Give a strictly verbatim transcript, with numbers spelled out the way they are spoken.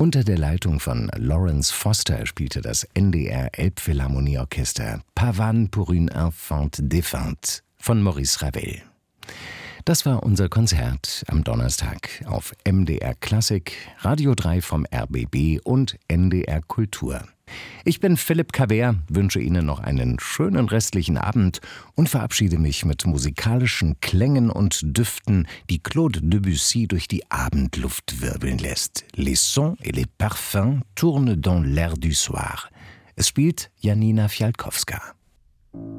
Unter der Leitung von Lawrence Foster spielte das N D R Elbphilharmonieorchester Pavane pour une enfant défunte von Maurice Ravel. Das war unser Konzert am Donnerstag auf M D R Klassik, Radio drei vom R B B und N D R Kultur. Ich bin Philipp Cavert, wünsche Ihnen noch einen schönen restlichen Abend und verabschiede mich mit musikalischen Klängen und Düften, die Claude Debussy durch die Abendluft wirbeln lässt. Les sons et les parfums tournent dans l'air du soir. Es spielt Janina Fialkowska.